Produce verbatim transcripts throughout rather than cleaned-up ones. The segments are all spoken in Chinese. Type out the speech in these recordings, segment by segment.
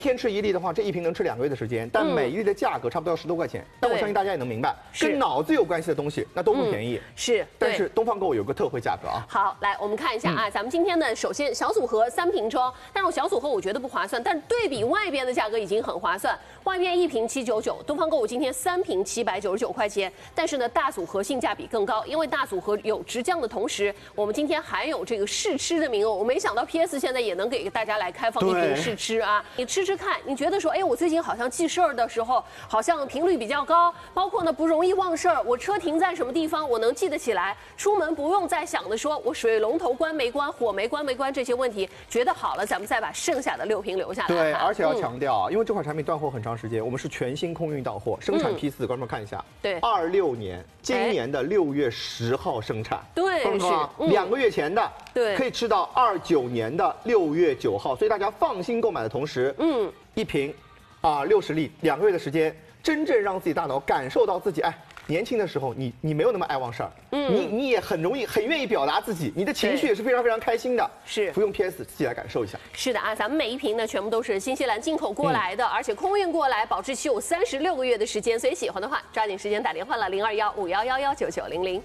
天吃一粒的话，这一瓶能吃两个月的时间，但每一粒的价格差不多要十多块钱。但我相信大家也能明白，跟脑子有关系的东西那都不便宜。 是， 但是东方购物有个特惠价格啊。 好，来我们看一下啊，咱们今天呢，首先小组合三瓶装，但是我小组合我觉得不划算，但是对比外边的价格已经很划算。外边一瓶七九九，东方购物今天三瓶七百九十九块钱，但是呢，大组合性价比更高，因为大组合有直降的同时，我们今天还有这个试吃的名额。我没想到 P S 现在也能给大家来开放一瓶试吃啊，你吃吃看，你觉得说，哎，我最近好像记事儿的时候好像频率比较高，包括呢不容易忘事儿，我车停在什么地方我能记得起来，出门不用再想的说我水龙头关没关，火没关没关这些问题，觉得好了，咱们再把剩下的六瓶留下来。 对，而且要强调啊，因为这款产品断货很长时间，我们是全新空运到货，生产批次，观众们看一下， 对， 二六年今年的六月十号生产， 对， 是两个月前的， 对， 可以吃到二九年的六月九号，所以大家放心购买的同时，嗯，一瓶。啊，六十粒，两个月的时间，真正让自己大脑感受到自己，哎，年轻的时候你你没有那么爱忘事儿，嗯，你你也很容易很愿意表达自己，你的情绪也是非常非常开心的， 是， 服用 P S 自己来感受一下。 是的啊，咱们每一瓶呢全部都是新西兰进口过来的，嗯、而且空运过来，保质期有三十六个月的时间，所以喜欢的话抓紧时间打电话了，零二幺五幺幺幺九九零零。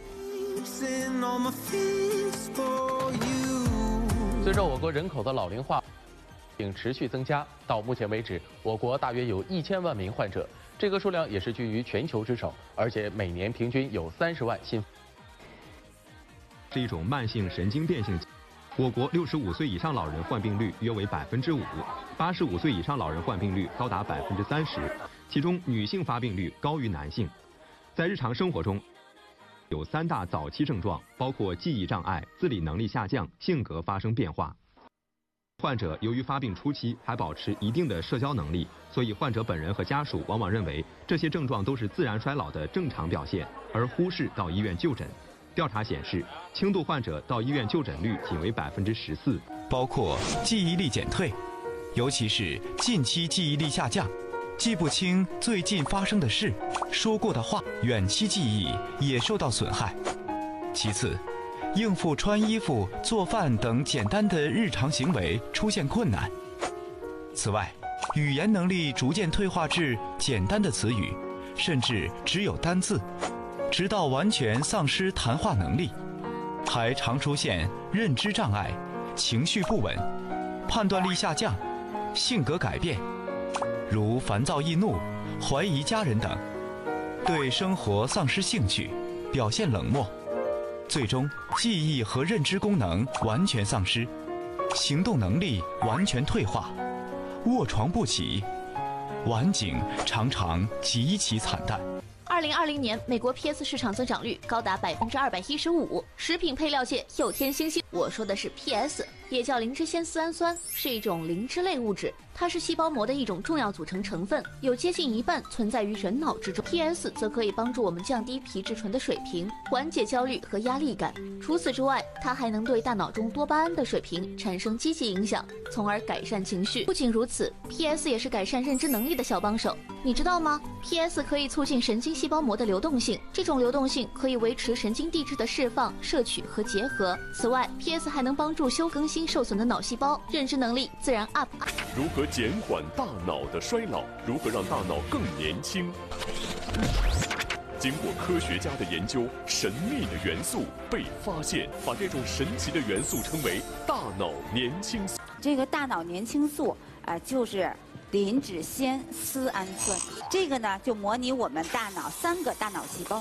随着我国人口的老龄化并持续增加，到目前为止，我国大约有一千万名患者，这个数量也是居于全球之首，而且每年平均有三十万新。 是一种慢性神经变性。我国六十五岁以上老人患病率约为百分之五，八十五岁以上老人患病率高达百分之三十，其中女性发病率高于男性。在日常生活中，有三大早期症状，包括记忆障碍、自理能力下降、性格发生变化。患者由于发病初期还保持一定的社交能力，所以患者本人和家属往往认为这些症状都是自然衰老的正常表现，而忽视到医院就诊。调查显示，轻度患者到医院就诊率仅为百分之十四， 包括记忆力减退，尤其是近期记忆力下降，记不清最近发生的事、说过的话，远期记忆也受到损害。其次，应付穿衣服、做饭等简单的日常行为出现困难。此外，语言能力逐渐退化至简单的词语，甚至只有单字，直到完全丧失谈话能力。还常出现认知障碍、情绪不稳、判断力下降、性格改变，如烦躁易怒、怀疑家人等，对生活丧失兴趣，表现冷漠。最终，记忆和认知功能完全丧失，行动能力完全退化，卧床不起，晚景常常极其惨淡。 二零二零年，美国 P S 市场增长率高达百分之二百一十五。食品配料界又添新星，我说的是 P S， 也叫磷脂酰丝氨酸，是一种磷脂类物质，它是细胞膜的一种重要组成成分，有接近一半存在于人脑之中。P S 则可以帮助我们降低皮质醇的水平，缓解焦虑和压力感。除此之外，它还能对大脑中多巴胺的水平产生积极影响，从而改善情绪。不仅如此 ，P S 也是改善认知能力的小帮手。你知道吗 ？P S 可以促进神经细胞膜的流动性，这种流动性可以维持神经递质的释放、摄取和结合。此外 ，P S 还能帮助修更新受损的脑细胞，认知能力自然 up。 如何减缓大脑的衰老？如何让大脑更年轻？经过科学家的研究，神秘的元素被发现，把这种神奇的元素称为大脑年轻素。 这个大脑年轻素啊、呃，就是磷脂酰丝氨酸。这个呢，就模拟我们大脑三个大脑细胞。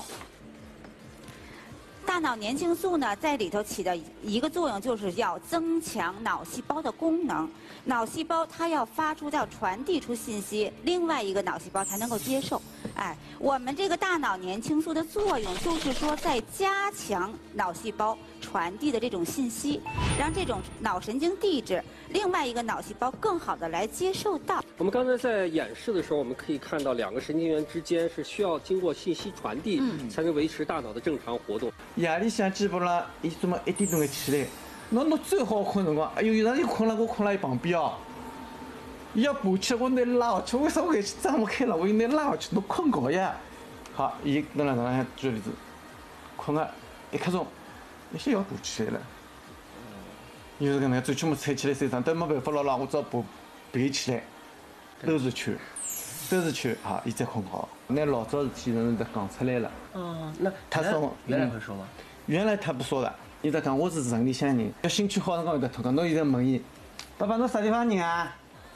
大脑年轻素呢，在里头起的一个作用，就是要增强脑细胞的功能。脑细胞它要发出、要传递出信息，另外一个脑细胞才能够接受。哎，我们这个大脑年轻素的作用，就是说在加强脑细胞传递的这种信息，让这种脑神经递质另外一个脑细胞更好的来接受到。 我们刚才在演示的时候，我们可以看到两个神经元之间是需要经过信息传递，嗯、才能维持大脑的正常活动。 夜里向基本上伊怎么一点钟会起来？那侬最好困辰光，哎呦，有人就困了，我困了伊旁边哦。伊要爬起来，我拿拉下去，为啥我眼睛张不开了？我又拿拉下去，侬困觉呀。好，伊蹲辣那向举例子，困了一刻钟，一歇要爬起来了。又是搿能，最起码踩起来三张，但没办法了啦，我只好爬爬起来。 都是圈，都是圈啊，一直很好。那老早事体人都讲出来了。 哦，那他说原来会说吗？ 原来他不说的，伊在讲我是城里向人，要兴趣好辰光有得通讲，侬现在问伊，爸爸侬啥地方人啊？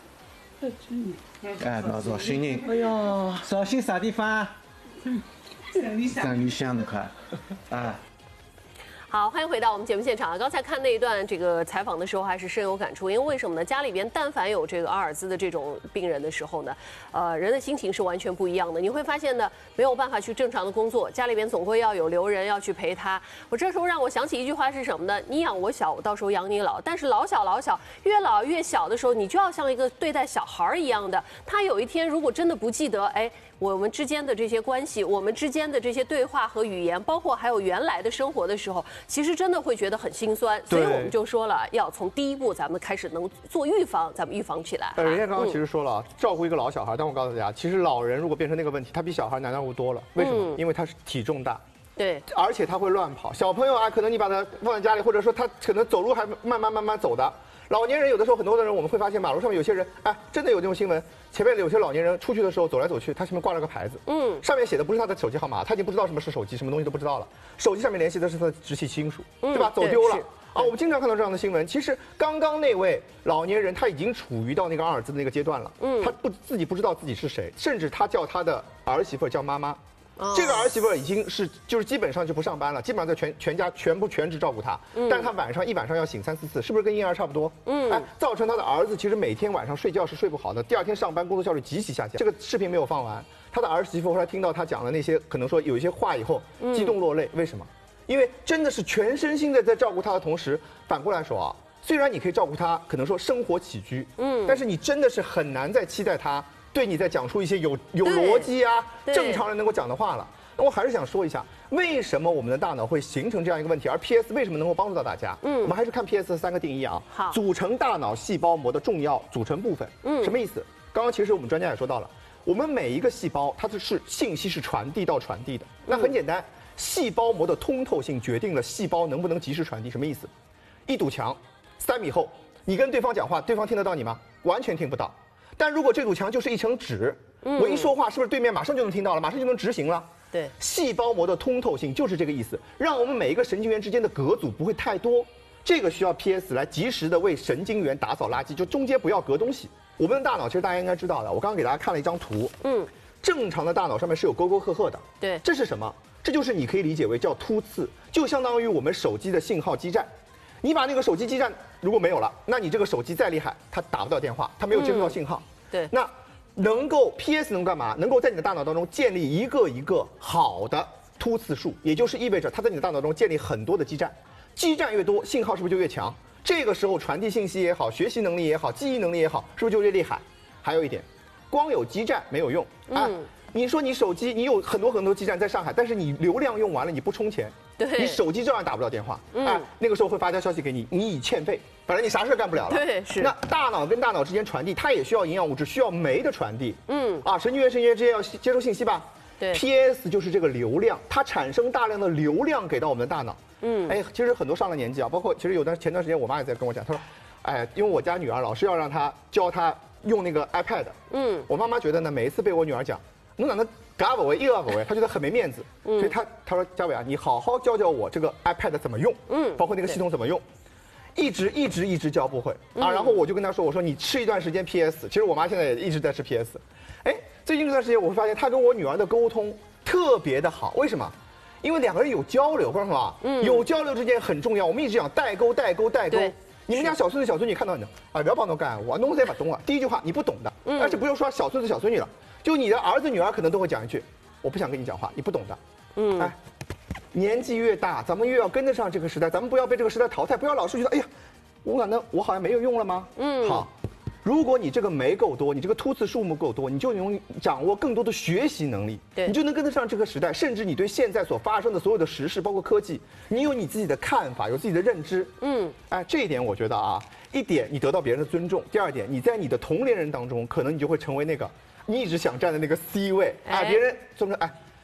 哎，老绍兴人。 哎呦， 绍兴啥地方？ 城里向。 城里向侬看，啊。 好，欢迎回到我们节目现场。刚才看那一段这个采访的时候，还是深有感触。因为为什么呢？家里边但凡有这个阿尔兹的这种病人的时候呢，呃，人的心情是完全不一样的。你会发现呢，没有办法去正常的工作，家里边总会要有留人要去陪他。我这时候让我想起一句话是什么呢？你养我小，我到时候养你老。但是老小老小，越老越小的时候，你就要像一个对待小孩一样的。他有一天如果真的不记得，哎。我们之间的这些关系，我们之间的这些对话和语言，包括还有原来的生活的时候，其实真的会觉得很心酸。所以我们就说了，要从第一步咱们开始能做预防，咱们预防起来。 呃，人家刚刚其实说了，嗯、照顾一个老小孩，但我告诉大家，其实老人如果变成那个问题，他比小孩难照多了。为什么？嗯、因为他是体重大。 对， 而且他会乱跑。小朋友啊，可能你把他放在家里，或者说他可能走路还慢慢慢慢走的。老年人有的时候很多的人，我们会发现马路上面有些人，哎，真的有这种新闻，前面有些老年人出去的时候走来走去，他前面挂了个牌子，嗯，上面写的不是他的手机号码，他已经不知道什么是手机，什么东西都不知道了。手机上面联系的是他的直系亲属，对吧？走丢了啊，我们经常看到这样的新闻。其实刚刚那位老年人他已经处于到那个阿尔兹的那个阶段了，嗯，他不自己不知道自己是谁，甚至他叫他的儿媳妇叫妈妈。这个儿媳妇已经是就是基本上就不上班了，基本上在全全家全部全职照顾她。嗯，但是她晚上一晚上要醒三四次，是不是跟婴儿差不多？嗯，哎，造成她的儿子其实每天晚上睡觉是睡不好的，第二天上班工作效率极其下降。这个视频没有放完，她的儿媳妇后来听到她讲的那些可能说有一些话以后，激动落泪。为什么？因为真的是全身心的在照顾她的同时，反过来说啊，虽然你可以照顾她，可能说生活起居，嗯，但是你真的是很难再期待她。对你在讲出一些有有逻辑啊，正常人能够讲的话了。那我还是想说一下，为什么我们的大脑会形成这样一个问题，而 P S 为什么能够帮助到大家？嗯，我们还是看 P S 的三个定义啊。好，组成大脑细胞膜的重要组成部分。嗯，什么意思？刚刚其实我们专家也说到了，我们每一个细胞它是信息是传递到传递的。那很简单，细胞膜的通透性决定了细胞能不能及时传递。什么意思？一堵墙，三米厚，你跟对方讲话，对方听得到你吗？完全听不到。但如果这堵墙就是一层纸，我一说话，是不是对面马上就能听到了，马上就能执行了？ 对， 细胞膜的通透性就是这个意思，让我们每一个神经元之间的隔阻不会太多。这个需要 P S 来及时的为神经元打扫垃圾，就中间不要隔东西。我们的大脑其实大家应该知道的，我刚刚给大家看了一张图，嗯，正常的大脑上面是有沟沟壑壑的， 对， 这是什么？这就是你可以理解为叫突刺，就相当于我们手机的信号基站。你把那个手机基站如果没有了，那你这个手机再厉害，它打不到电话，它没有接收到信号。 嗯、对， 那能够 P S 能干嘛？能够在你的大脑当中建立一个一个好的突刺数，也就是意味着它在你的大脑中建立很多的基站，基站越多，信号是不是就越强？这个时候传递信息也好，学习能力也好，记忆能力也好，是不是就越厉害？还有一点，光有基站没有用啊。嗯，你说你手机你有很多很多基站在上海，但是你流量用完了，你不充钱， 对， 你手机照样打不到电话。嗯，哎，那个时候会发条消息给你，你已欠费，本来你啥事干不了了。 对，是。 那大脑跟大脑之间传递，它也需要营养物质，需要酶的传递。嗯，啊，神经元神经元之间要接收信息吧。 对 ，P S 就是这个流量，它产生大量的流量给到我们的大脑。嗯，哎，其实很多上了年纪啊，包括其实有段前段时间我妈也在跟我讲，她说，哎，因为我家女儿老是要让她教她用那个 iPad。嗯，我妈妈觉得呢，每一次被我女儿讲，侬哪能嘎不为一个不为，她觉得很没面子。嗯，所以她她说嘉伟啊，你好好教教我这个 iPad 怎么用，嗯，包括那个系统怎么用。一直一直一直教不会啊，然后我就跟她说，我说你吃一段时间 P S， 其实我妈现在也一直在吃 P S。哎，最近这段时间我会发现她跟我女儿的沟通特别的好，为什么？因为两个人有交流，知道吗？嗯，有交流之间很重要。我们一直讲代沟，代沟，代沟。你们家小孙子、小孙女看到你啊，不要帮我干，我弄谁把东啊。第一句话你不懂的，嗯，而且不用说小孙子、小孙女了，就你的儿子、女儿可能都会讲一句，我不想跟你讲话，你不懂的。嗯，哎，年纪越大，咱们越要跟得上这个时代，咱们不要被这个时代淘汰，不要老是觉得，哎呀，我感觉我好像没有用了吗？嗯，好。如果你这个酶够多，你这个突刺数目够多，你就能掌握更多的学习能力，对，你就能跟得上这个时代，甚至你对现在所发生的所有的时事，包括科技，你有你自己的看法，有自己的认知，嗯，哎，这一点我觉得啊，一点你得到别人的尊重，第二点你在你的同龄人当中，可能你就会成为那个你一直想站的那个 C 位，哎，别人说说哎。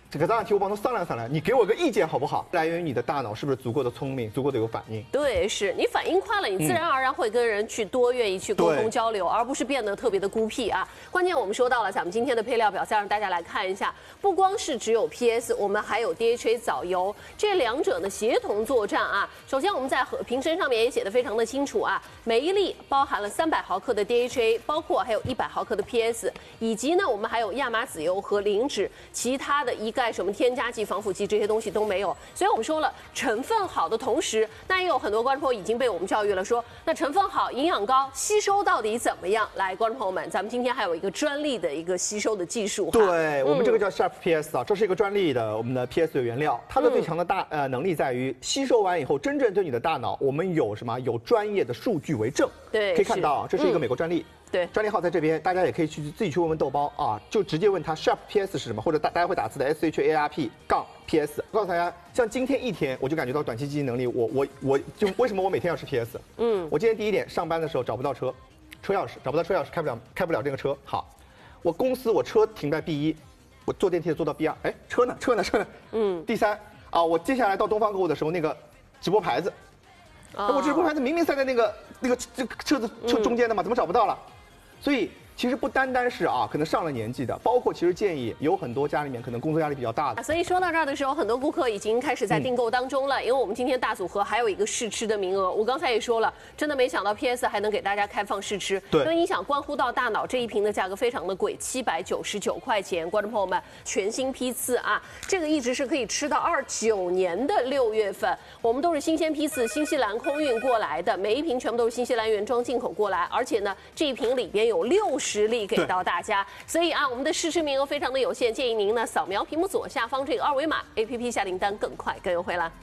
这个这道题我帮他商量商量，你给我个意见好不好？来源于你的大脑是不是足够的聪明，足够的有反应？ 对，是你反应快了，你自然而然会跟人去多愿意去沟通交流，而不是变得特别的孤僻啊。关键我们说到了，咱们今天的配料表，再让大家来看一下，不光是只有 P S， 我们还有 D H A 藻油，这两者的协同作战啊。首先我们在瓶身上面也写得非常的清楚啊，每一粒包含了三百毫克的 D H A， 包括还有一百毫克的 P S， 以及呢我们还有亚麻籽油和磷脂，其他的一概什么添加剂、防腐剂这些东西都没有。所以我们说了，成分好的同时，那也有很多观众朋友已经被我们教育了说，那成分好、营养高，吸收到底怎么样？来，观众朋友们，咱们今天还有一个专利的一个吸收的技术。 对，我们这个叫 Sharp P S 啊，这是一个专利的我们的 P S 的原料，它的最强的大呃能力在于吸收完以后，真正对你的大脑，我们有什么？有专业的数据为证。 对， 可以看到啊，这是一个美国专利。 对， 专利号在这边，大家也可以去自己去问问豆包啊，就直接问他 Sharp P S 是什么，或者大大家会打字的 S H A R P 杠 P S。告诉大家，像今天一天，我就感觉到短期记忆能力，我我我就为什么我每天要吃 P S？ 嗯，我今天第一点上班的时候找不到车，车钥匙找不到车钥匙，开不了开不了这个车。好，我公司我车停在 B 一，我坐电梯坐到 B 二，哎，车呢车呢车呢？嗯，第三啊，我接下来到东方购物的时候，那个直播牌子，哦、我直播牌子明明塞在那个那个这个车子车中间的嘛，怎么找不到了？所以其实不单单是啊，可能上了年纪的，包括其实建议有很多家里面可能工作压力比较大的。 所以说到这儿的时候，很多顾客已经开始在订购当中了，因为我们今天大组合还有一个试吃的名额。我刚才也说了，真的没想到 P S 还能给大家开放试吃， 对， 因为你想关乎到大脑，这一瓶的价格非常的贵，七百九十九块钱。观众朋友们，全新批次啊，这个一直是可以吃到二九年的六月份，我们都是新鲜批次，新西兰空运过来的，每一瓶全部都是新西兰原装进口过来，而且呢，这一瓶里边有六十粒给到大家，所以啊，我们的试吃名额非常的有限，建议您呢扫描屏幕左下方这个二维码 ，A P P 下订单更快更优惠啦。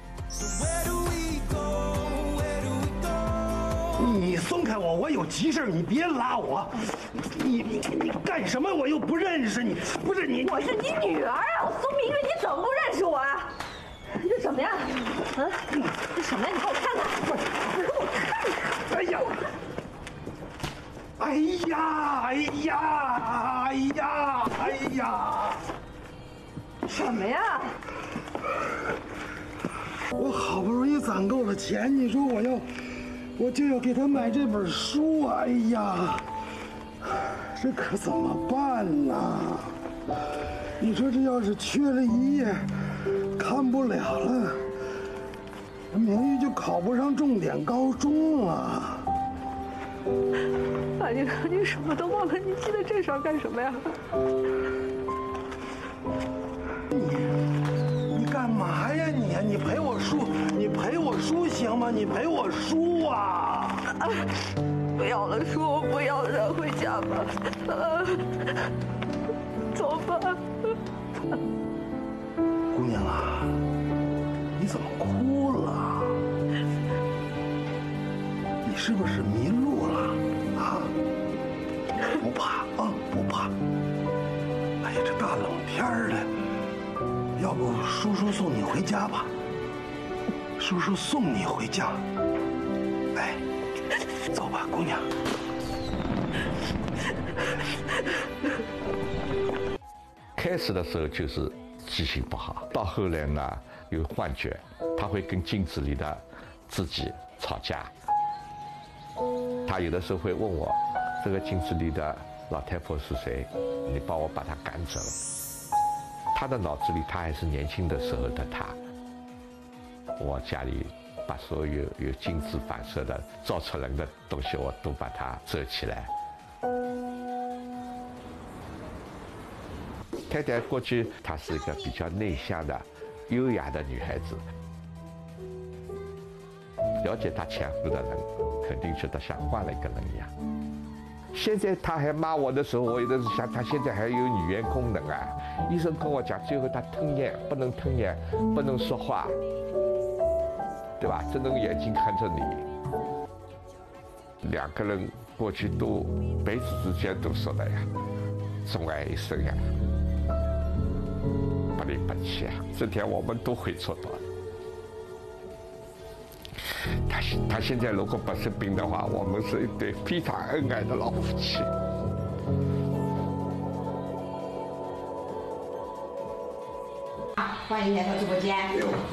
你松开我，我有急事，你别拉我。你你你干什么？我又不认识你，不是你。 我是你女儿啊，宋明月，你怎么不认识我啊？这什么呀？啊，这什么呀？你给我看看，你给我看看。 哎呀！哎呀！哎呀！哎呀！哎呀！ 什么呀？ 我好不容易攒够了钱，你说我要，我就要给他买这本书，哎呀，这可怎么办呢？你说这要是缺了一页，看不了了，明玉就考不上重点高中了。 爸，你你什么都忘了，你记得这事儿干什么呀？ 你你干嘛呀你？你陪我输，你陪我输行吗？你陪我输啊！ 啊不要了，叔，我不要了，回家吧。啊，走吧。 姑娘啊，你怎么哭了？你是不是迷路了？啊？不怕啊，不怕。哎呀，这大冷天的，要不叔叔送你回家吧？叔叔送你回家。哎，走吧，姑娘。 开始的时候就是记性不好，到后来呢有幻觉，他会跟镜子里的自己吵架。他有的时候会问我，这个镜子里的老太婆是谁？你帮我把她赶走。他的脑子里，他还是年轻的时候的他。我家里把所有有镜子反射的照出来的东西，我都把它遮起来。太太过去她是一个比较内向的、优雅的女孩子。了解她前夫的人，肯定觉得像换了一个人一样。现在她还骂我的时候，我有的是想，她现在还有语言功能啊。医生跟我讲，最后她吞咽，不能吞咽，不能说话，对吧？只能眼睛看着你。两个人过去都彼此之间都说了呀，钟爱一生呀，不离不弃啊，这点我们都会做到的。他他现在如果不生病的话，我们是一对非常恩爱的老夫妻。 欢迎来到直播间。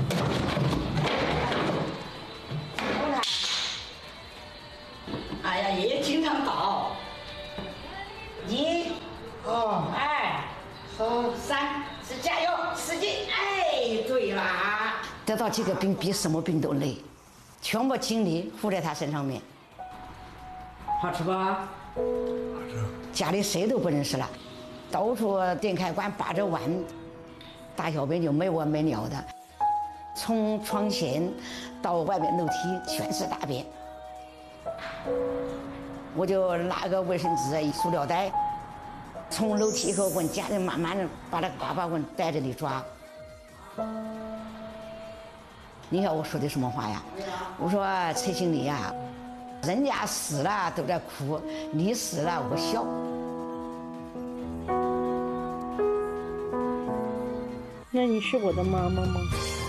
哎呀，爷爷经常到。一、二、三、三，是加油，使劲！哎，对啦。得到这个病比什么病都累，全部精力付在他身上面。好吃吧？好吃。家里谁都不认识了，到处电开关把着碗，大小便就没完没了的，从床前到外面楼梯全是大便。我就拿个卫生纸、塑料袋，从楼梯口问家人慢慢的把那个粑粑问带着你抓。你看我说的什么话呀？我说崔经理呀，人家死了都在哭，你死了我笑。 那你是我的妈妈吗？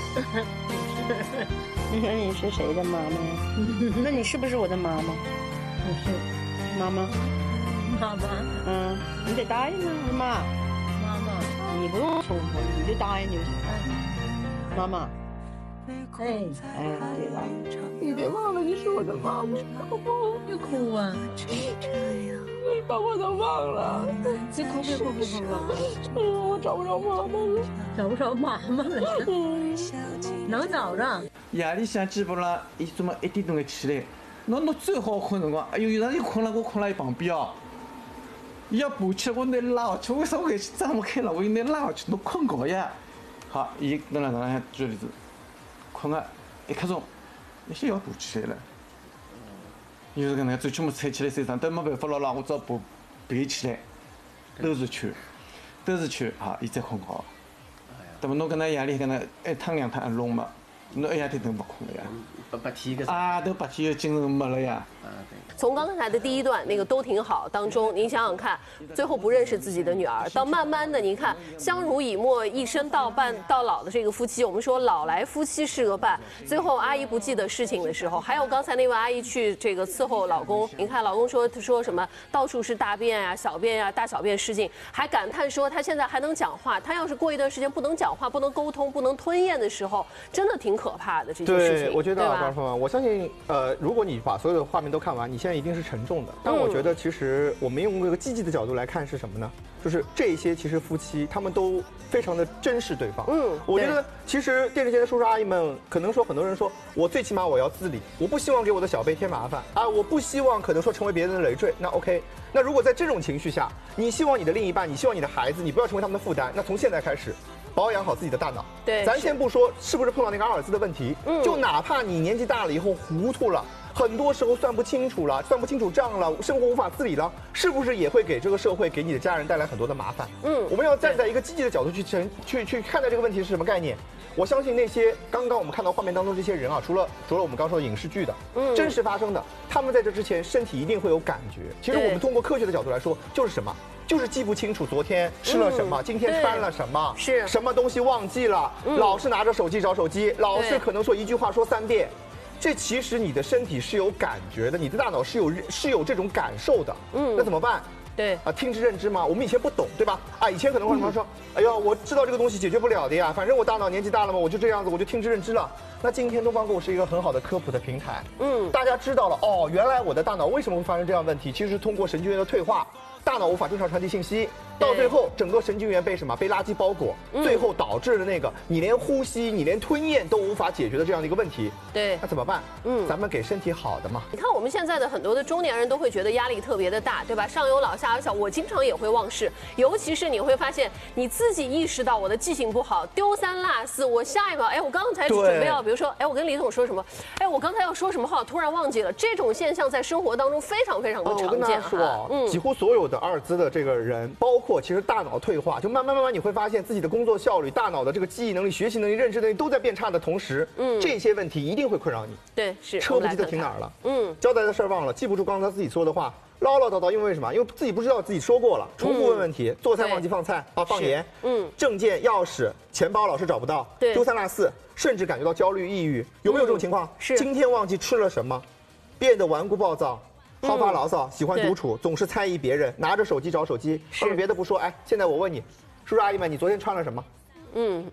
那你是谁的妈妈呀？那你是不是我的妈妈？我是。妈妈，妈妈，嗯，你得答应啊，妈，妈妈，你不用重复，你就答应就行。妈妈，哎，哎，对了，你别忘了你是我的妈妈，好不好？别哭啊！你把我都忘了，别哭，别哭，别哭了。嗯，我找不着妈妈了，找不着妈妈了。嗯，能找着。 夜里向基本上伊怎么一点钟个起来？那侬最好困辰光，哎呦，有人就困了，我困了伊旁边哦。伊要爬起来，我拿拉下去，为啥我给张不开了？我又拿拉下去，侬困觉呀。好，伊蹲辣那向举例子，困个一刻钟，一歇要爬起来了。又是搿能介，最起码踩起来身上，但没办法了啦，我只好爬背起来，兜是圈，兜是圈，好，伊再困觉。那么侬搿能夜里搿能一趟两趟弄嘛，侬一夜天都没困了呀。 白白天个啊，都白天精神没了呀。 啊，对。 从刚才的第一段那个都挺好当中，您想想看，最后不认识自己的女儿，到慢慢的您看相濡以沫，一生到伴到老的这个夫妻，我们说老来夫妻是个伴。最后阿姨不记得事情的时候，还有刚才那位阿姨去这个伺候老公，您看老公说说什么到处是大便啊、小便啊、大小便失禁，还感叹说他现在还能讲话，他要是过一段时间不能讲话、不能沟通、不能吞咽的时候，真的挺可怕的这些事情。 对，我觉得啊，观众，我相信，呃，如果你把所有的画面都看完，你现在一定是沉重的。但我觉得，其实我们用这个积极的角度来看是什么呢？就是这些其实夫妻他们都非常的珍视对方。嗯，我觉得其实电视前的叔叔阿姨们，可能说很多人说，我最起码我要自理，我不希望给我的小辈添麻烦啊，我不希望可能说成为别人的累赘。那 OK， 那如果在这种情绪下，你希望你的另一半，你希望你的孩子，你不要成为他们的负担，那从现在开始。保养好自己的大脑。 对， 咱先不说是不是碰到那个阿尔兹的问题，嗯，就哪怕你年纪大了以后糊涂了，很多时候算不清楚了，算不清楚账了，生活无法自理了，是不是也会给这个社会、给你的家人带来很多的麻烦？嗯，我们要站在一个积极的角度去去去去看待这个问题是什么概念？我相信那些刚刚我们看到画面当中这些人啊，除了除了我们刚说的影视剧的，嗯，真实发生的，他们在这之前身体一定会有感觉。其实我们通过科学的角度来说，就是什么？就是记不清楚昨天吃了什么，嗯、今天穿了什么， 是什么东西忘记了，嗯、老是拿着手机找手机，老是可能说一句话说三遍。这其实你的身体是有感觉的，你的大脑是有是有这种感受的。嗯，那怎么办？ 对啊，听之任之嘛。我们以前不懂，对吧？啊，以前可能会什么说，哎呦，我知道这个东西解决不了的呀，反正我大脑年纪大了嘛，我就这样子，我就听之任之了。那今天东方购物是一个很好的科普的平台，嗯，大家知道了哦，原来我的大脑为什么会发生这样问题，其实是通过神经元的退化。大脑无法正常传递信息，到最后整个神经元被什么被垃圾包裹，嗯、最后导致了那个你连呼吸、你连吞咽都无法解决的这样的一个问题。 对， 那怎么办？嗯，咱们给身体好的嘛。 你看我们现在的很多的中年人都会觉得压力特别的大，对吧？上有老下有小，我经常也会忘事，尤其是你会发现你自己意识到我的记性不好，丢三落四，我下一秒，哎，我刚才准备要，比如说，哎，我跟李总说什么，哎，我刚才要说什么话，突然忘记了，这种现象在生活当中非常非常的常见。 哦、我跟大家说，嗯，几乎所有的阿尔兹的这个。人包括其实大脑退化，就慢慢慢慢你会发现自己的工作效率、大脑的这个记忆能力、学习能力、认知能力都在变差的同时，嗯，这些问题一定会困扰你。 对，是车不记得停哪儿了，嗯，交代的事儿忘了，记不住刚才自己说的话，唠唠叨叨，因为为什么？因为自己不知道自己说过了，重复问问题，做菜忘记放菜啊，放盐，嗯，证件、钥匙、钱包老是找不到， 对， 丢三落四，甚至感觉到焦虑、抑郁，有没有这种情况？ 是， 今天忘记吃了什么，变得顽固暴躁。好发牢骚，喜欢独处，总是猜疑别人，拿着手机找手机。他们别的不说，哎，现在我问你，叔叔阿姨们，你昨天穿了什么？嗯，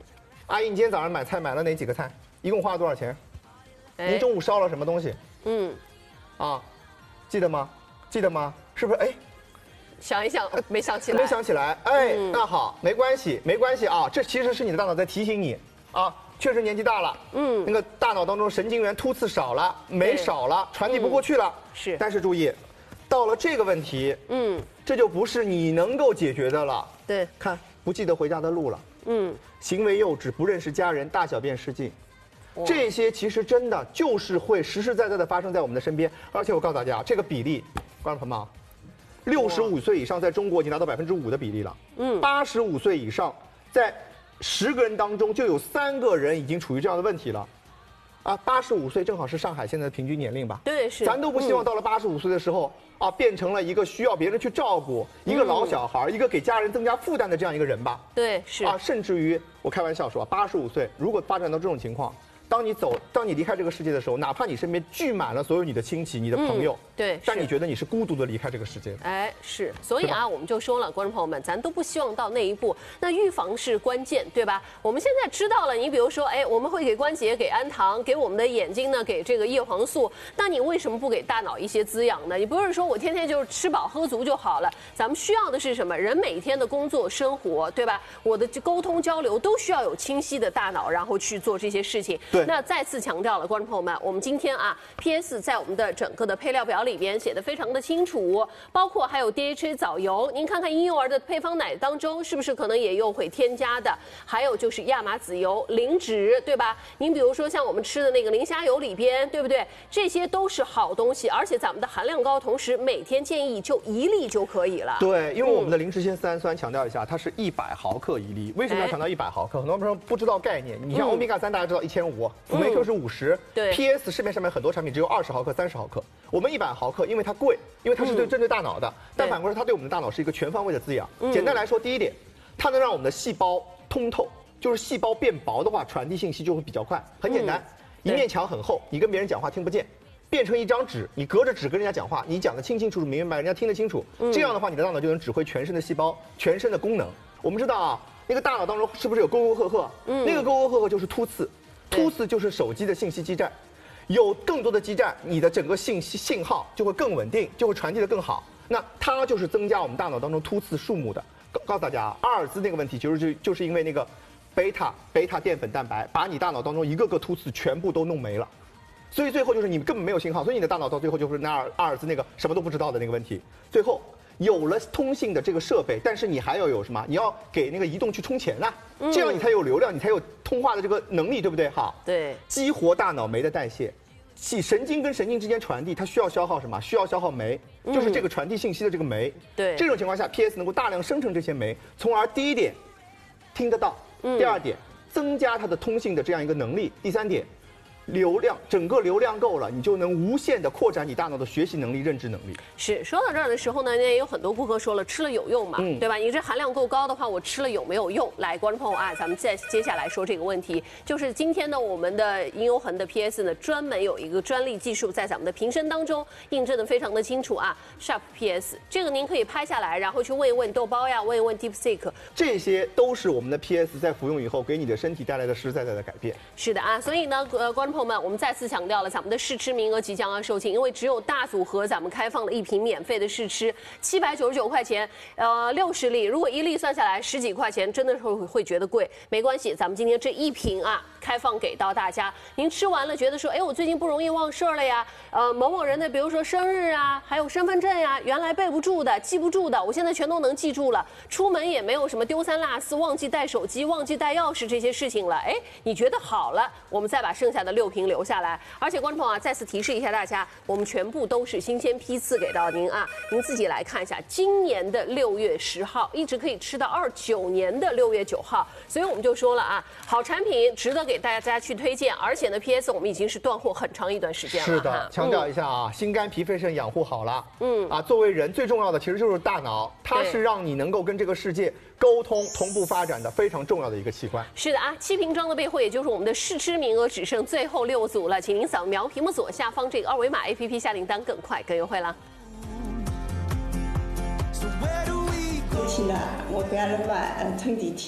阿姨，你今天早上买菜买了哪几个菜？一共花了多少钱？ 哎您中午烧了什么东西？ 嗯， 啊，记得吗？记得吗？是不是？哎， 想一想，没想起来。 没想起来。哎， 嗯那好，没关系，没关系啊。这其实是你的大脑在提醒你啊，确实年纪大了， 嗯， 那个大脑当中神经元突刺少了，酶少了，传递不过去了。 是。 但是注意，到了这个问题， 嗯， 这就不是你能够解决的了。 对， 看不记得回家的路了， 嗯， 行为幼稚，不认识家人，大小便失禁。 哇这些其实真的就是会实实在在的发生在我们的身边，而且我告诉大家，这个比例，观众朋友们啊，六十五岁以上在中国已经达到百分之五的比例了， 嗯， 八十五岁以上，在十个人当中就有三个人已经处于这样的问题了，啊，八十五岁正好是上海现在的平均年龄吧？ 对，是， 咱都不希望嗯到了八十五岁的时候啊，变成了一个需要别人去照顾、一个老小孩、一个给家人增加负担的这样一个人吧？ 对，是啊，甚至于我开玩笑说，八十五岁如果发展到这种情况。当你走，当你离开这个世界的时候，哪怕你身边聚满了所有你的亲戚、你的朋友， 嗯对是但你觉得你是孤独的离开这个世界的。 哎，是，所以啊，我们就说了，观众朋友们，咱都不希望到那一步。那预防是关键，对吧？我们现在知道了，你比如说，哎，我们会给关节给氨糖，给我们的眼睛呢给这个叶黄素，那你为什么不给大脑一些滋养呢？你不是说我天天就是吃饱喝足就好了？咱们需要的是什么？人每天的工作生活，对吧？我的沟通交流都需要有清晰的大脑，然后去做这些事情。 对。 那再次强调了，观众朋友们，我们今天啊 ，P S 在我们的整个的配料表里边写的非常的清楚，包括还有 D H A 藻油，您看看婴幼儿的配方奶当中是不是可能也有会添加的？还有就是亚麻籽油、磷脂，对吧？您比如说像我们吃的那个磷虾油里边，对不对？这些都是好东西，而且咱们的含量高，同时每天建议就一粒就可以了。 对，因为我们的磷脂酰丝氨酸强调一下，它是一百毫克一粒。为什么要强调一百毫克？很多朋友不知道概念。你像欧米伽三，大家知道一千五，辅酶 Q 是五十， 对 ，P S 市面上面很多产品只有二十毫克、三十毫克。我们一百毫克，因为它贵，因为它是对针对大脑的，但反过来它对我们的大脑是一个全方位的滋养。简单来说，第一点，它能让我们的细胞通透，就是细胞变薄的话，传递信息就会比较快。很简单，一面墙很厚，你跟别人讲话听不见。变成一张纸，你隔着纸跟人家讲话，你讲得清清楚楚、明明白，人家听得清楚。这样的话，你的大脑就能指挥全身的细胞、全身的功能。我们知道啊，那个大脑当中是不是有沟沟壑壑？嗯，那个沟沟壑壑就是突刺，突刺就是手机的信息基站。有更多的基站，你的整个信息信号就会更稳定，就会传递得更好。那它就是增加我们大脑当中突刺数目的。告告诉大家啊，阿尔兹那个问题就是就就是因为那个贝塔贝塔淀粉蛋白把你大脑当中一个个突刺全部都弄没了。所以最后就是你根本没有信号，所以你的大脑到最后就是那阿尔兹那个什么都不知道的那个问题。最后有了通信的这个设备，但是你还要有什么？你要给那个移动去充钱呐、啊，这样你才有流量，你才有通话的这个能力，对不对？好， 对， 激活大脑酶的代谢，系神经跟神经之间传递，它需要消耗什么？需要消耗酶，就是这个传递信息的这个酶。 对， 这种情况下 ，P S 能够大量生成这些酶，从而第一点听得到，第二点增加它的通信的这样一个能力，第三点。流量整个流量够了，你就能无限的扩展你大脑的学习能力、认知能力。 是说到这儿的时候呢，也有很多顾客说了，吃了有用嘛，嗯、对吧？你这含量够高的话，我吃了有没有用？来，观众朋友啊，咱们再接下来说这个问题，就是今天呢，我们的银游恒的 P S 呢，专门有一个专利技术在咱们的瓶身当中印证的非常的清楚啊 ，Sharp P S， 这个您可以拍下来，然后去问一问豆包呀，问一问 DeepSeek， 这些都是我们的 P S 在服用以后给你的身体带来的实实在在的改变。 是的啊，所以呢，呃，观众朋友们，我们再次强调了，咱们的试吃名额即将要售罄，因为只有大组合，咱们开放了一瓶免费的试吃，七百九十九块钱，呃，六十粒，如果一粒算下来十几块钱，真的是会会觉得贵。没关系，咱们今天这一瓶啊，开放给到大家。您吃完了觉得说，哎，我最近不容易忘事儿了呀，呃，某某人的，比如说生日啊，还有身份证呀、啊，原来背不住的、记不住的，我现在全都能记住了。出门也没有什么丢三落四、忘记带手机、忘记带钥匙这些事情了。哎，你觉得好了，我们再把剩下的六瓶留下来。而且观众朋友啊，再次提示一下大家，我们全部都是新鲜批次给到您啊，您自己来看一下，今年的六月十号一直可以吃到二九年的六月九号，所以我们就说了啊，好产品值得给大家去推荐，而且呢 ，P S 我们已经是断货很长一段时间了。 是的，强调一下啊， 嗯、 心肝脾肺肾养护好了，嗯啊，作为人最重要的其实就是大脑，它是让你能够跟这个世界沟通、同步发展的非常重要的一个器官。 是的啊，七瓶装的备货，也就是我们的试吃名额只剩最后六组了，请您扫描屏幕左下方这个二维码 A P P 下订单，更快更优惠了。 过去呢，我不要了嘛，乘地铁，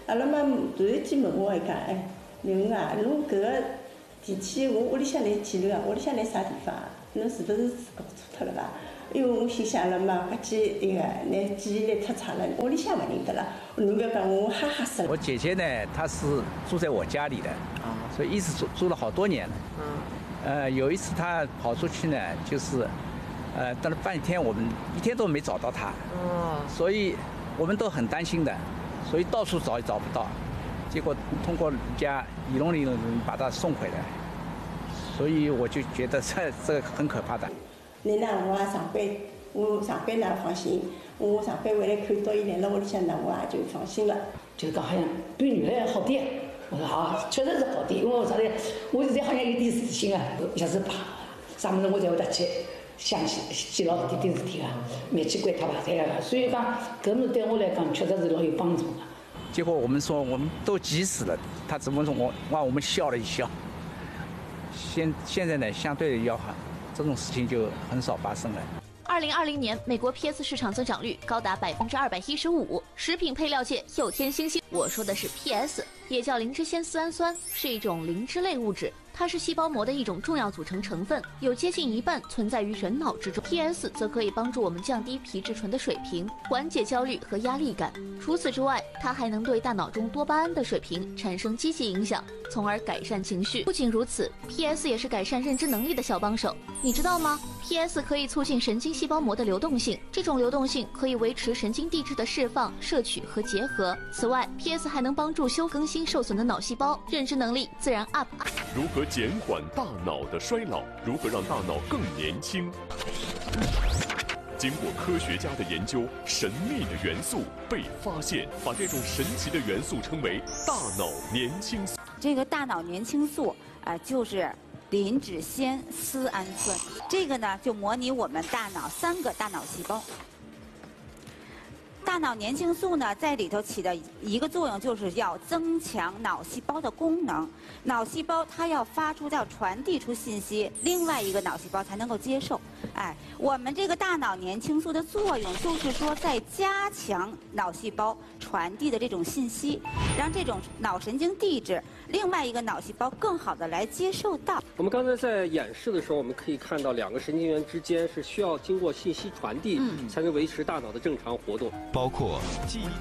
阿拉妈突然间问我一讲，哎，刘啊，侬搿个电梯我屋里向来几楼啊？屋里向来啥地方啊？侬是不是搞错脱了伐？哎哟，我心想阿拉妈，搿记那个，拿记忆力太差了，屋里向勿认得了。侬不要讲我，哈哈死了。 我姐姐呢，她是住在我家里的，啊，所以一直住住了好多年了。嗯。呃，有一次她跑出去呢，就是，呃，等了半天，我们一天都没找到她。哦。所以我们都很担心的，所以到处找也找不到，结果通过人家仪龙里的人把她送回来，所以我就觉得这这个很可怕的。 你那我也上班，我上班呢放心，我上班回来看到伊来了屋里向，那我也就放心了。 就是讲好像比原来好点，我说好，确实是好点，因为我啥呢，我现在好像有点自信啊，一下子啪，啥么子我才会得去想起记牢搿点事体啊，蛮奇怪他吧，对个，所以讲搿么对我来讲确实是老有帮助的。 结果我们说我们都急死了，他怎么说我哇我们笑了一笑。现现在呢，相对要好。这种事情就很少发生了。 二零二零年，美国 P S 市场增长率高达百分之二百一十五。食品配料界又添新星，我说的是 P S， 也叫磷脂酰丝氨酸，是一种磷脂类物质。它是细胞膜的一种重要组成成分，有接近一半存在于人脑之中。P S 则可以帮助我们降低皮质醇的水平，缓解焦虑和压力感。除此之外，它还能对大脑中多巴胺的水平产生积极影响，从而改善情绪。不仅如此 ，P S 也是改善认知能力的小帮手。你知道吗 ？P S 可以促进神经细胞膜的流动性，这种流动性可以维持神经递质的释放、摄取和结合。此外 ，P S 还能帮助修更新受损的脑细胞，认知能力自然 up。 如何减缓大脑的衰老？如何让大脑更年轻？经过科学家的研究，神秘的元素被发现，把这种神奇的元素称为大脑年轻素。 这个大脑年轻素啊、呃，就是磷脂酰丝氨酸。这个呢，就模拟我们大脑三个大脑细胞。大脑年轻素呢，在里头起的一个作用，就是要增强脑细胞的功能。脑细胞它要发出、要传递出信息，另外一个脑细胞才能够接受。哎，我们这个大脑年轻素的作用，就是说在加强脑细胞传递的这种信息，让这种脑神经递质另外一个脑细胞更好的来接受到。 我们刚才在演示的时候，我们可以看到两个神经元之间是需要经过信息传递，嗯、才能维持大脑的正常活动。 包括记忆。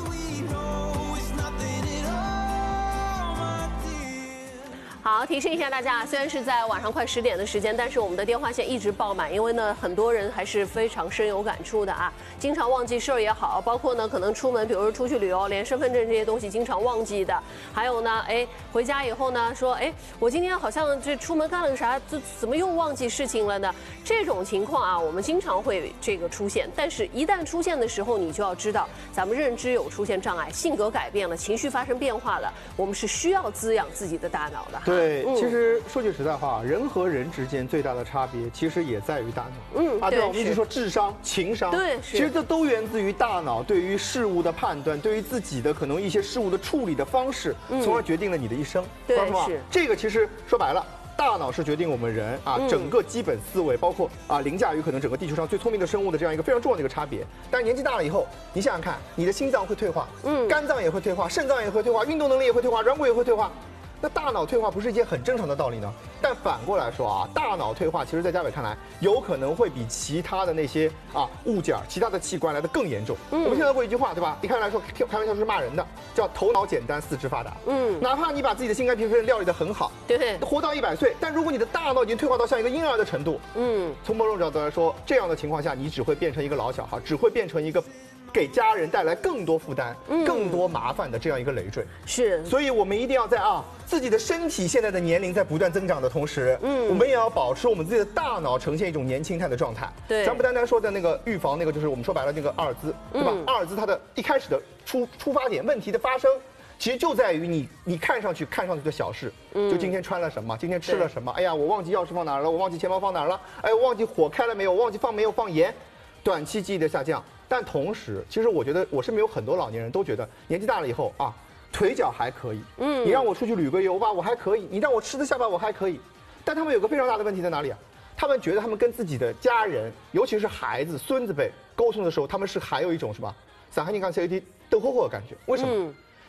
好，提示一下大家，虽然是在晚上快十点的时间，但是我们的电话线一直爆满，因为呢，很多人还是非常深有感触的啊，经常忘记事儿也好，包括呢，可能出门，比如说出去旅游，连身份证这些东西经常忘记的，还有呢，哎，回家以后呢，说，哎，我今天好像这出门干了个啥，这怎么又忘记事情了呢？这种情况啊，我们经常会这个出现，但是一旦出现的时候，你就要知道，咱们认知有出现障碍，性格改变了，情绪发生变化了，我们是需要滋养自己的大脑的。 对，嗯、其实说句实在话，人和人之间最大的差别，其实也在于大脑。嗯，啊，对，我们一直说智商、情商， 对， 其实这都源自于大脑对于事物的判断，对于自己的可能一些事物的处理的方式，嗯、从而决定了你的一生。 对，是这个其实说白了。大脑是决定我们人啊整个基本思维，包括啊凌驾于可能整个地球上最聪明的生物的这样一个非常重要的一个差别。但是年纪大了以后，你想想看，你的心脏会退化，嗯，肝脏也会退化，肾脏也会退化，运动能力也会退化，软骨也会退化。那大脑退化不是一件很正常的道理呢？但反过来说啊，大脑退化其实在嘉伟看来，有可能会比其他的那些啊物件、其他的器官来的更严重。嗯，我们听到过一句话，对吧？一开始来说开玩笑是骂人的，叫头脑简单，四肢发达。嗯，哪怕你把自己的心肝脾肺肾料理得很好， 对， 活到一百岁，但如果你的大脑已经退化到像一个婴儿的程度，嗯，从某种角度来说，这样的情况下，你只会变成一个老小孩，只会变成一个。给家人带来更多负担、嗯、更多麻烦的这样一个累赘， 是， 所以我们一定要在啊自己的身体现在的年龄在不断增长的同时，嗯，我们也要保持我们自己的大脑呈现一种年轻态的状态。 对， 咱不单单说的那个预防那个，就是我们说白了那个阿尔兹，对吧？嗯、阿尔兹它的一开始的出出发点问题的发生，其实就在于你你看上去看上去的小事，嗯，就今天穿了什么，今天吃了什么，哎呀，我忘记钥匙放哪儿了，我忘记钱包放哪儿了，哎，我忘记火开了没有，我忘记放没有放盐，短期记忆的下降。但同时，其实我觉得我身边有很多老年人都觉得年纪大了以后啊，腿脚还可以，嗯，你让我出去旅个游吧，我还可以；你让我吃得下吧，我还可以。但他们有个非常大的问题在哪里啊？他们觉得他们跟自己的家人，尤其是孩子、孙子辈沟通的时候，他们是还有一种什么？上海人讲起有点抖火火的感觉。为什么？嗯、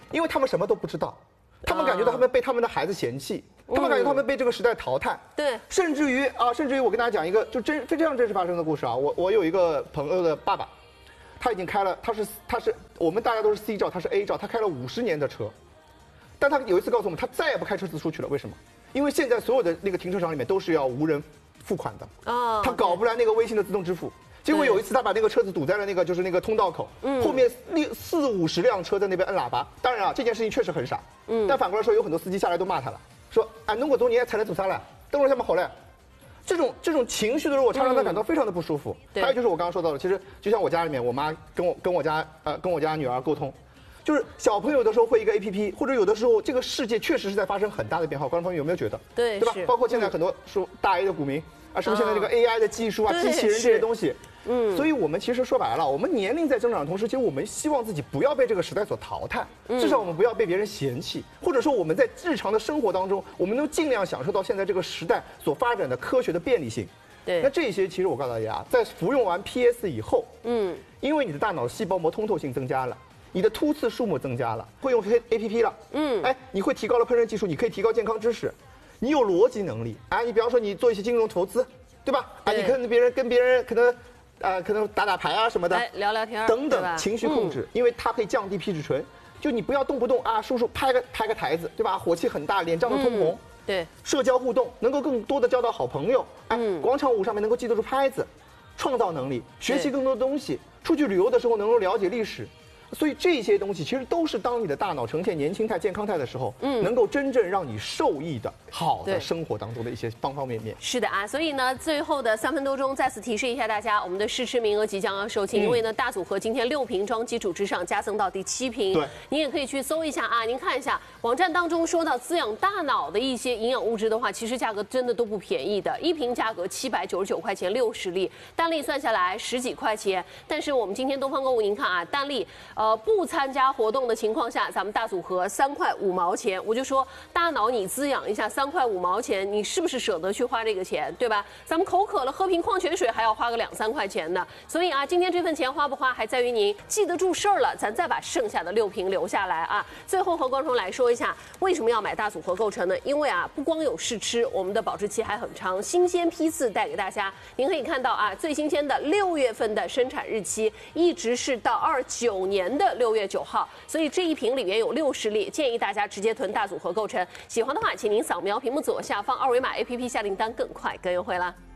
因为他们什么都不知道，他们感觉到他们被他们的孩子嫌弃，他们感觉他们被这个时代淘汰。 对， 甚至于啊，甚至于我跟大家讲一个就真非常真实发生的故事啊，我我有一个朋友的爸爸，他已经开了，他是他是我们大家都是 C 照，他是 A 照，他开了五十年的车，但他有一次告诉我们，他再也不开车子出去了，为什么？因为现在所有的那个停车场里面都是要无人付款的， 哦， 他搞不来那个微信的自动支付。结果有一次，他把那个车子堵在了那个就是那个通道口，嗯，后面六四五十辆车在那边摁喇叭。当然啊，这件事情确实很傻，嗯，但反过来说，有很多司机下来都骂他了，说啊，侬搿种人才能做啥了？等会儿下面好嘞。这种这种情绪的落差让他感到非常的不舒服。还有就是我刚刚说到的，其实就像我家里面，我妈跟我跟我家呃跟我家女儿沟通，就是小朋友有的时候会一个 A P P， 或者有的时候这个世界确实是在发生很大的变化。观众朋友有没有觉得？ 对， 对吧？包括现在很多说大 A 的股民。啊，是不是现在这个 A I 的技术啊，机器人这些东西，嗯，所以我们其实说白了，我们年龄在增长的同时，其实我们希望自己不要被这个时代所淘汰，至少我们不要被别人嫌弃，或者说我们在日常的生活当中，我们能尽量享受到现在这个时代所发展的科学的便利性。 对， 那这些其实我告诉大家，在服用完 P S 以后，嗯，因为你的大脑细胞膜通透性增加了。你的突刺数目增加了，会用 A P P 了，嗯，哎，你会提高了烹饪技术，你可以提高健康知识。你有逻辑能力，啊，你比方说你做一些金融投资，对吧？啊，你跟别人跟别人可能，呃，可能打打牌啊什么的， 哎，聊聊天等等，情绪控制，因为它可以降低皮质醇，就你不要动不动啊，叔叔拍个拍个台子，对吧？火气很大，脸涨得通红， 对， 社交互动能够更多的交到好朋友，哎，广场舞上面能够记得住拍子，创造能力，学习更多的东西，出去旅游的时候能够了解历史。所以这些东西其实都是当你的大脑呈现年轻态、健康态的时候，嗯，能够真正让你受益的好的生活当中的一些方方面面。 是的啊，所以呢，最后的三分多钟再次提示一下大家，我们的试吃名额即将要售罄，嗯、因为呢大组合今天六瓶装基础之上加赠到第七瓶。 对， 您也可以去搜一下啊，您看一下网站当中说到滋养大脑的一些营养物质的话，其实价格真的都不便宜的，一瓶价格七百九十九块钱六十粒，单粒算下来十几块钱。但是我们今天东方购物，您看啊，单粒呃不参加活动的情况下，咱们大组合三块五毛钱，我就说大脑你滋养一下三块五毛钱，你是不是舍得去花这个钱，对吧？咱们口渴了喝瓶矿泉水还要花个两三块钱呢，所以啊，今天这份钱花不花还在于您记得住事儿了，咱再把剩下的六瓶留下来啊。最后和观众来说一下，为什么要买大组合购成呢？因为啊，不光有试吃，我们的保质期还很长，新鲜批次带给大家。您可以看到啊，最新鲜的六月份的生产日期一直是到二九年的六月九号，所以这一瓶里面有六十粒，建议大家直接囤大组合购成。喜欢的话，请您扫描屏幕左下方二维码 A P P 下订单，更快更优惠啦。